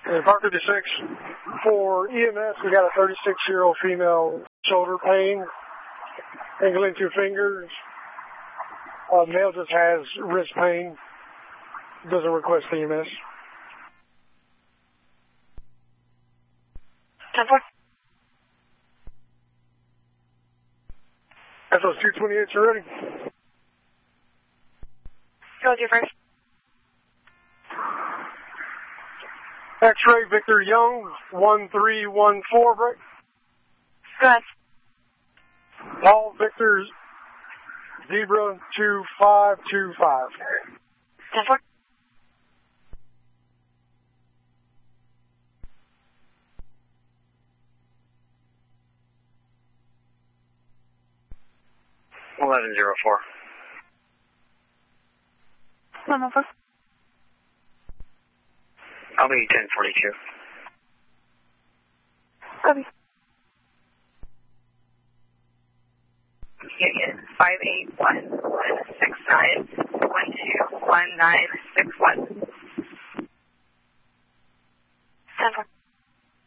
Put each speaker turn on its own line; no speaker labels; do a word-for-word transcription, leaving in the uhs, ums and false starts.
And Park fifty-six, for E M S, we got a thirty-six-year-old female shoulder pain, tingling two fingers. Uh, male just has wrist pain, doesn't request E M S.
ten four.
S O S two twenty-eight, you're ready.
Go with your first.
X-ray, Victor Young, one three one four, break.
Go ahead.
Paul Victor, Zebra, two five two five.
ten four.
eleven zero four.
one one four.
I'll be ten forty-two.
Copy.
Union five eight one one six nine one two one nine six one.
ten four.